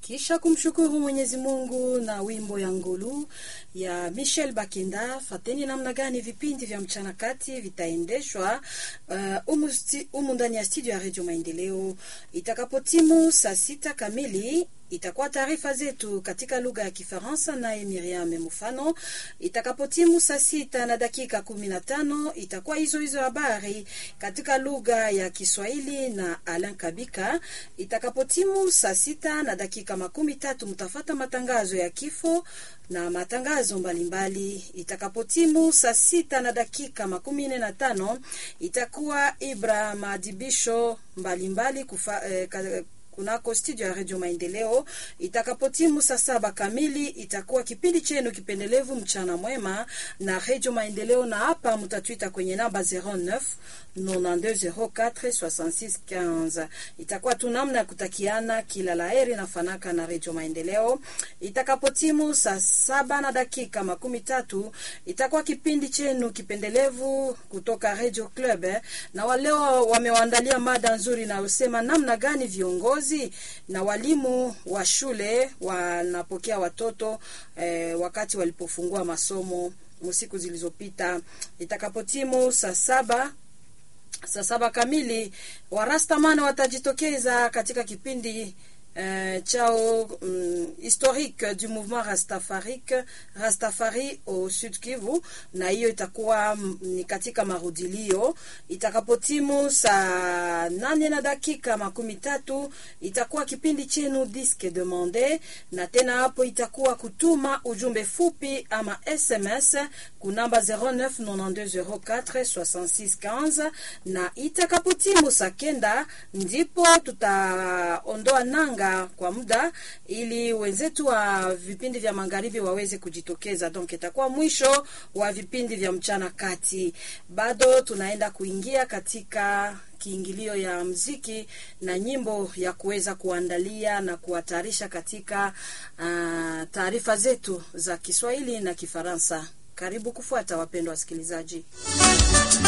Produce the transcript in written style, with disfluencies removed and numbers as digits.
Kisha kumshukuru Mwenyezi Mungu na wimbo ya Ngolu ya Michel Bakenda, fateni namna gani vipindi vya mchana kati vitaendeshwa umu ndani ya studio ya Radio Maendeleo. Itakapotimu saa 6 kamili itakuwa taarifa zetu katika lugha ya Kifaransa na Miriam Mufano. Itakapotimu saa 6 na dakika 15 itakuwa hizo habari katika lugha ya Kiswahili na Alain Kabika. Itakapotimu saa 6 na dakika 13 mtafata matangazo ya kifo na matangazo mbalimbali. Itakapotimu saa 6 na dakika 15 itakuwa Ibra maadibisho mbalimbali kunako studio ya Radio Maendeleo. Itakapotimu saa 7 kamili itakuwa kipindi chenu kipendelevu mchana mwema na Radio Maendeleo, na hapa mtatuita kwenye namba 09 9204 6615. Itakuwa tu namna ya kutakiana kila laheri na fanaka na Radio Maendeleo. Itakapotimu saa 7 na dakika 13 itakuwa kipindi chenu kipendelevu kutoka Radio Club, na waleo wamewaandalia mada nzuri na usema namna gani viongozi na walimu wa shule wanapokea watoto wakati walipofungua masomo siku zilizopita. Itakapotimu saa 7 kamili warastamana watajitokeza katika kipindi chao historique du mouvement Rastafari au Sud Kivu, na hiyo itakuwa ni katika marudilio. Itakapotimu saa 8 na dakika 13 itakuwa kipindi chenu Disque Demande, na tena hapo itakuwa kutuma ujumbe fupi ama SMS kunamba 0992046615, na itakapotimu saa 9 ndipo tutaondoa nanga kwa muda ili wenzetu wa vipindi vya magharibi waweze kujitokeza. Donc itakuwa mwisho wa vipindi vya mchana kati. Bado tunaenda kuingia katika kiingilio ya muziki na nyimbo ya kuweza kuandalia na kuhatarisha katika taarifa zetu za Kiswahili na Kifaransa. Karibu kufuata wapendwa wasikilizaji.